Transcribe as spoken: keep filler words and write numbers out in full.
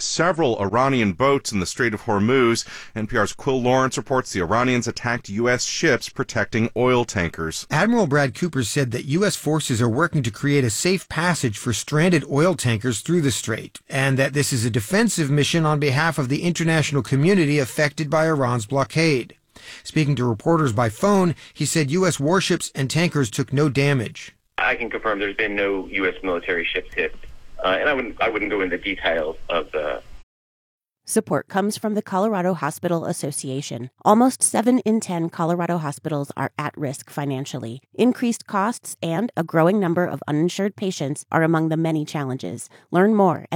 several Iranian boats in the Strait of Hormuz. N P R's Quill Lawrence reports the Iranians attacked U S ships protecting oil tankers. Admiral Brad Cooper said that U S forces are working to create a safe passage for stranded oil tankers through the strait, and that this is a defensive mission on behalf of the international community affected by Iran's blockade. Speaking to reporters by phone, he said U S warships and tankers took no damage. I can confirm there's been no U S military ships hit, uh, and I wouldn't I wouldn't go into details of the. Support comes from the Colorado Hospital Association. Almost seven in ten Colorado hospitals are at risk financially. Increased costs and a growing number of uninsured patients are among the many challenges. Learn more at